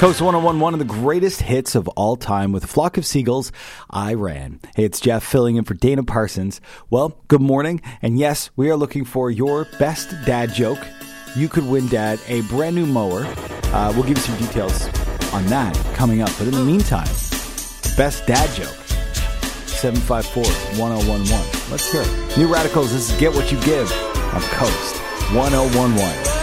Coast 101, one of the greatest hits of all time with a flock of seagulls, I Ran. Hey, it's Jeff filling in for Dana Parsons. Well, good morning. And yes, we are looking for your best dad joke. You could win Dad a brand new mower. We'll give you some details on that coming up. But in the meantime, best dad joke. 754-1011. Let's hear it. New Radicals, this is Get What You Give on Coast 1011.